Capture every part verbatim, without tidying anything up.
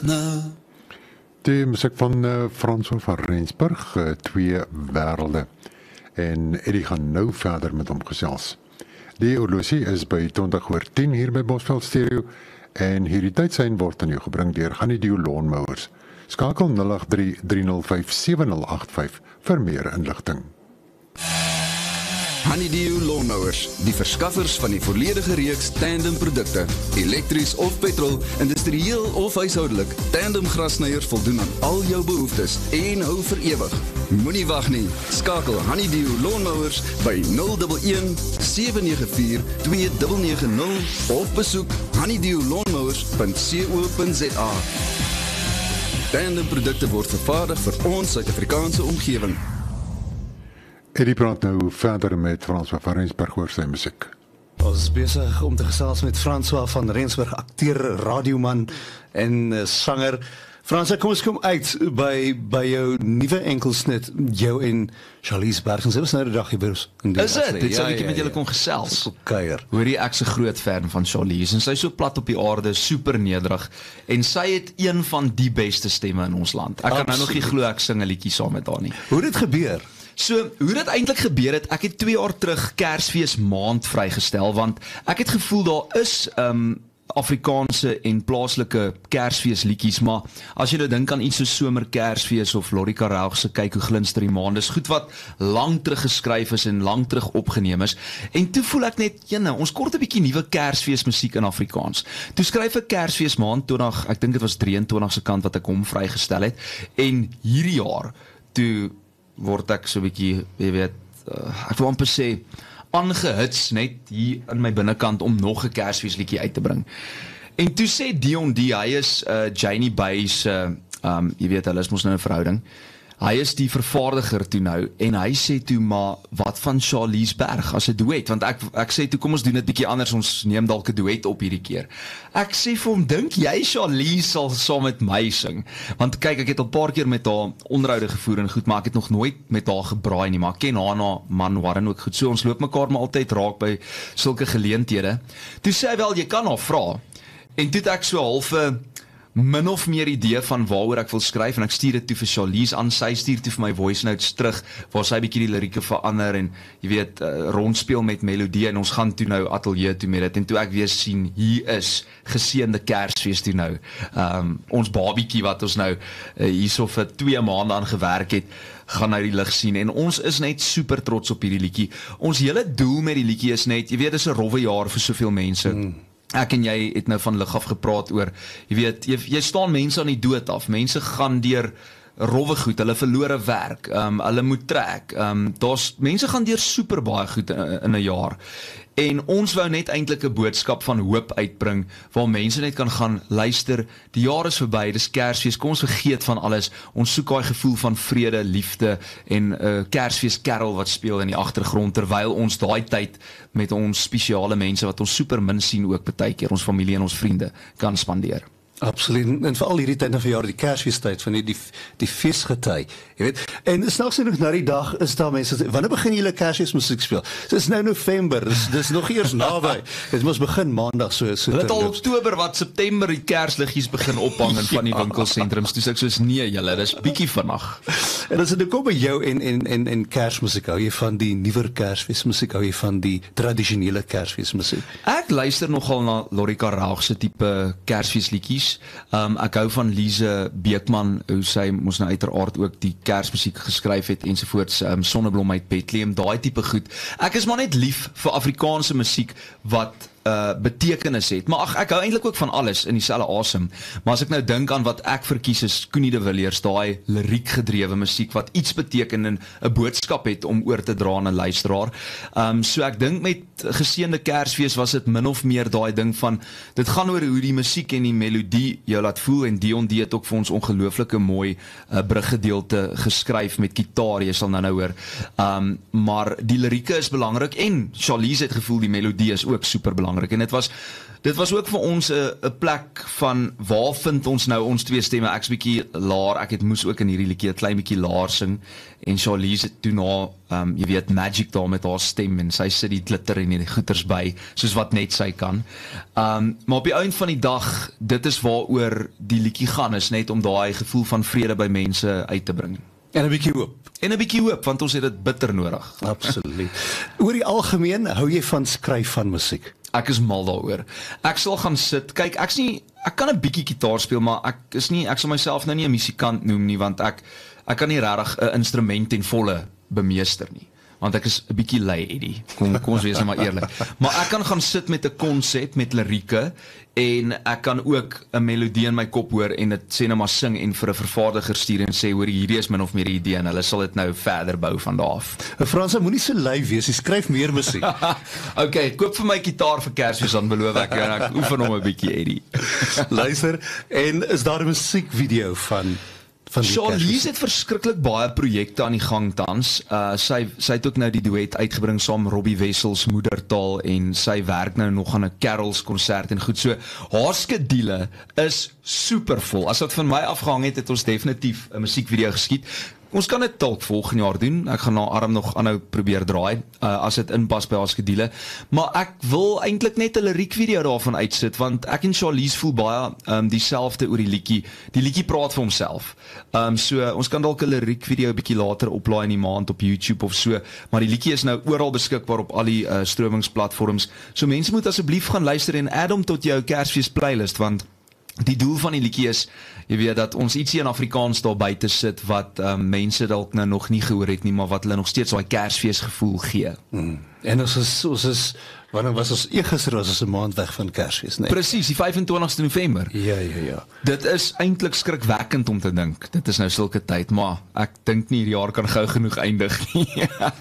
No. Die muziek van uh, Franso van Rensburg, uh, Twee Wêrelde. En Eddie gaan nou verder met hom gesels. Die horlosie is by twintig oor tien hier by Bosveld Stereo en hierdie tydsein word aan jou gebring deur Honeydew Lawnmowers. Skakel nul agt drie, drie nul vyf, sewe nul agt vyf vir meer inligting. Honeydew Lawnmowers, die verskaffers van die volledige reeks tandem produkte, elektries of petrol, industrieel of huishoudelik. Tandem grassnyers voldoen aan al jou behoeftes en hou vir ewig. Moenie wag nie. Skakel Honeydew Lawnmowers by nul een een, sewe nege vier, twee nege nege nul of besoek honeydew lawnmowers punt co punt za. Tandem produkte word vervaardig vir ons Suid-Afrikaanse omgewing. Eddie praat nou verder met François van Rensburg oor sy musiek. Ons is besig om te gesels met François van Rensburg, akteur, radioman en uh, sanger. François, kom ons kom uit by, by jou nuwe enkelsnit, jou en Charlize Berg. Sy was nou die dag hier by ons. Is dit? Dit sal ek met julle kon gesels. Kuier. Hoorie, ek's 'n groot fan van Charlize en sy is so plat op die aarde, super nederig en sy het een van die beste stemme in ons land. Ek kan nou nog nie glo ek sing 'n liedjie saam met haar nie. Hoe het dit gebeur? So, hoe dit eintlik gebeur het, ek het twee jaar terug Kersfees maand vrygestel, want ek het gevoel daar is um, Afrikaanse en plaaslike Kersfeesliedjies, maar as jy nou dink aan iets so Somer Kersfees of Lorrie Karel se Kyk hoe glinster die maan, dis goed wat lang terug geskryf is en lang terug opgeneem is, en toe voel ek net, jene, ons kort 'n bietjie nuwe Kersfees musiek in Afrikaans. Toe skryf ek Kersfees maand, twintig, ek dink dit was drieëntwintig se kant wat ek hom vrygestel het, en hierdie jaar, toe word ek so 'n bietjie, jy weet, uh, ek wil amper sê, aangehits net hier in my binnekant om nog 'n Kersfeesliedjie uit te bring. En toe sê Dion D, hy is uh, Janie Bay se, uh, um, jy weet, hulle is mos nou 'n verhouding. Hy is die vervaardiger toe nou, en hy sê toe, maar wat van Charlize Berg as 'n duet? Want ek, ek sê toe, kom ons doen dit bietjie anders, ons neem dalk 'n duet op hierdie keer. Ek sê vir hom, dink jy Charlize sal saam met my sing? Want kyk, ek het al 'n paar keer met haar onderhoude gevoer en goed, maar ek het nog nooit met haar gebraai nie, maar ek ken haar na man Warren ook goed, so ons loop mekaar maar altyd raak by sulke geleenthede. Toe sê hy wel, jy kan haar vra. En toe het ek so halfe min of meer idee van waaroor ek wil skryf, en ek stuur dit toe vir Charlize aan, sy stuur toe vir my voice notes terug, waar sy bietjie die lirieke verander, en jy weet, uh, rondspeel met melodie, en ons gaan toe nou atelier toe met dit, en toe ek weer sien, hier is geseënde Kersfees toe nou, um, ons babietjie wat ons nou, uh, hierso vir twee maande aan gewerk het, gaan nou die lig sien, en ons is net super trots op hierdie liedjie. Ons hele doel met die liedjie is net, jy weet, dis 'n rowwe jaar vir soveel mense, mm. Ek en jy het nou van lig af gepraat oor, jy weet, jy, jy staan mense aan die dood af, mense gaan deur rowwe goed, hulle verlore werk, um, hulle moet trek, um, daar's, mense gaan deur super baie goed in, in 'n jaar, en ons wou net eintlik 'n boodskap van hoop uitbring, waar mense net kan gaan luister, die jaar is verby, dis Kersfees, kom ons vergeet van alles, ons soek daai gevoel van vrede, liefde, en 'n uh, Kersfees kerel wat speel in die agtergrond, terwyl ons daai tyd met ons spesiale mense, wat ons super min sien ook baie keer, ons familie en ons vriende, kan spandeer. Absoluut, en veral hierdie tyd van jaar, die Kersfeestyd, van die, die, die feestgety, jy weet, en snaaks genoeg na die dag, is daar mense, wanneer begin julle Kersfeesmusiek speel? Dit is nou November, dis, dis nog eers naby, dit moes begin maandag, so, so dit al Oktober, wat September die Kersliggies begin ophang in van die winkelsentrums, dus ek soos, nee julle, dis bietjie vannag. En as dit kom by jou en, en, en, en Kersmusiek, hou jy van die nuwer Kersfeesmusiek, hou jy van die tradisionele Kersfeesmusiek? Ek luister nogal na Lorrie Karel se tipe Kersfeesliedjies. Um, ek hou van Lise Beekman, hoe sy moes nou uiteraard ook die Kersmusiek geskryf het, ensovoorts, um, Sonneblom uit Bethlehem, daai tipe goed. Ek is maar net lief vir Afrikaanse musiek, wat uh, betekenis het, maar ag, ek hou eintlik ook van alles in dieselfde asem, maar as ek nou dink aan wat ek verkies is Koenie de Villiers, daai liriek gedrewe musiek, wat iets beteken en 'n boodskap het om oor te dra aan 'n luisteraar. Um, so ek dink met geseënde Kersfees was dit min of meer daai ding van, dit gaan oor hoe die musiek en die melodie jou laat voel, en Dion D het ook vir ons ongelooflike mooi uh, bruggedeelte geskryf met gitaar, jy sal nou nou hoor, um, maar die lirieke is belangrik, en Charlize het gevoel die melodie is ook super belangrik, en dit was dit was ook vir ons 'n 'n plek van waar vind ons nou ons twee stemme. Ek's bietjie laer, ek het moes ook in hierdie liedjie 'n klein bietjie laer sing en Charlize het toe na um, jy weet magic daar met haar stem en sy sit die glitter en die goeters by soos wat net sy kan. Um, maar op die einde van die dag, dit is waaroor die liedjie gaan, is net om daai gevoel van vrede by mense uit te bring. En 'n bietjie hoop. En 'n bietjie hoop, want ons het dit bitter nodig. Absoluut. Oor die algemeen, hou jy van skryf van musiek? Ek is mal daaroor. Ek sal gaan sit. Kyk, ek's nie ek kan 'n bietjie gitaar speel, maar ek is nie ek sal myself nou nie 'n musikant noem nie, want ek ek kan nie regtig 'n instrument ten volle bemeester nie. Want ek is 'n bietjie lui, Eddie. Kom kom ons wees nou maar eerlik. Maar ek kan gaan sit met 'n konsep met lirieke en ek kan ook 'n melodie in my kop hoor en dit sê net maar sing en vir 'n vervaardiger stuur en sê hoor hierdie is min of meer die idee en hulle sal dit nou verder bou van daar af. Frans, moenie so lui wees, jy skryf meer musiek. Okay, koop vir my gitaar vir Kersfees dan beloof ek jou en ek oefen hom 'n bietjie, Eddie. Luister, en is daar 'n musiekvideo van Charlize het verskriklik baie projekte aan die gang tans. Uh, sy, sy het ook nou die duet uitgebring saam Robbie Wessels moedertaal en sy werk nou nog aan 'n carols konsert en goed so. Haar skedule is supervol. As dit van my afgehang het, het ons definitief 'n musiekvideo geskiet. Ons kan dit dalk volgende jaar doen. Ek gaan na arm nog aanhou probeer draai, uh, as dit inpas by haar skedule. Maar ek wil eintlik net 'n liriekvideo daarvan uitsit, want ek en Charlize voel baie um, dieselfde oor die liedjie. Die liedjie praat vir homself. Um, so ons kan dalk 'n liriekvideo bietjie later oplaai in die maand op YouTube of so, maar die liedjie is nou oral beskikbaar op al die uh, stromingsplatforms. So mense moet asseblief gaan luister en add hom tot jou Kersfees playlist, want die doel van die liedjie is, jy weet, dat ons ietsie in Afrikaans daar buite sit wat um, mense dalk nou nog nie gehoor het nie, maar wat hulle nog steeds daai Kersfees gevoel gee. Hmm. En ons is, ons is, wanneer was ons, eergister was ons 'n maand weg van Kersfees, nee? Presies, die vyf en twintigste November. Ja, ja, ja. Dit is eintlik skrikwekkend om te dink. Dit is nou sulke tyd, maar ek dink nie die jaar kan gou genoeg eindig nie.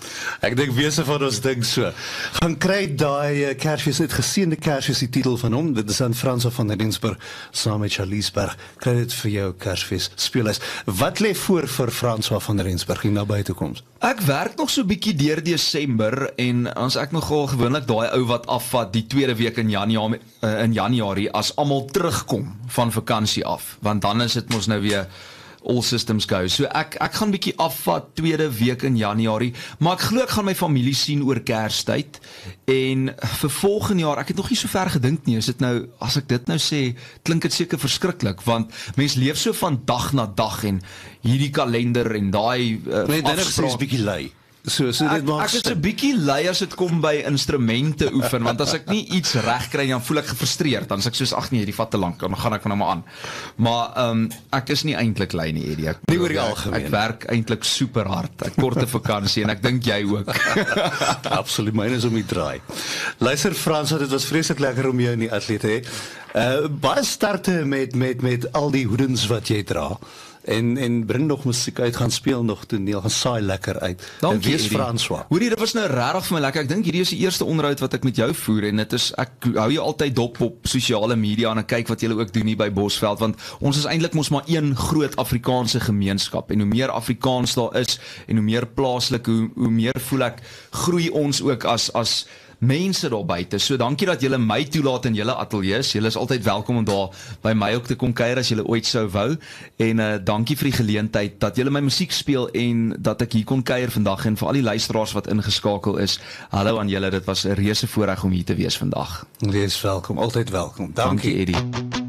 Ek dink wese van ons dink so. Gaan kry daai uh, Kersfees, het geseënde Kersfees, die titel van hom. Dit is aan Francois van Rensburg saam met Charlize Berg. Kry dit vir jou Kersfees speellys. Wat lê voor vir Francois van Rensburg in nabye toekoms? Ek werk nog so bietjie deur Desember en ons ek nogal gewoonlik daai ou wat afvat die tweede week in Januarie uh, in Januarie as almal terugkom van vakansie af, want dan is dit mos nou weer all systems go. So ek ek gaan bietjie afvat tweede week in Januarie, maar ek glo ek gaan my familie sien oor Kerstyd en vir volgende jaar, ek het nog nie so ver gedink nie, is dit nou, as ek dit nou sê, klink dit seker verskriklik, want mens leef so van dag na dag en hierdie kalender en daai uh, nee, afspraak is bietjie lui. So, so ek, ek is 'n bietjie lui as dit kom by instrumente oefen, want as ek nie iets reg kry dan voel ek gefrustreerd, dan is ek soos ag nee, hierdie vat te lank, dan gaan ek nou maar aan. Maar um, ek is nie eintlik lui nie, Eddie. Ek, nie oor die algemeen. Ek werk eintlik super hard. Ek korte vakansie en ek dink jy ook. Absoluut, myne is om die draai. Luister Frans, dit was vreeslik lekker om jou in die atleet te hê. Uh, baie sterkte met met met al die hoedens wat jy dra. En en bring nog musiek uit, gaan speel nog toneel, gaan saai lekker uit. Dankie, wees François. Hoorie, dit was nou regtig vir my lekker. Ek dink hierdie is die eerste onderhoud wat ek met jou voer en dit is, ek hou jou altyd dop op sosiale media en ek kyk wat julle ook doen hier by Bosveld, want ons is eintlik mos maar een groot Afrikaanse gemeenskap en hoe meer Afrikaans daar is en hoe meer plaaslik, hoe, hoe meer voel ek groei ons ook as as mense daar buite. So dankie dat julle my toelaat in julle ateljees. Julle is altyd welkom om daar by my ook te kom kuier as julle ooit sou wou. En uh, dankie vir die geleentheid dat julle my musiek speel en dat ek hier kon kuier vandag en vir al die luisteraars wat ingeskakel is. Hallo aan julle, dit was 'n reuse voorreg om hier te wees vandag. Wees welkom, altyd welkom. Dankie, dankie Eddie.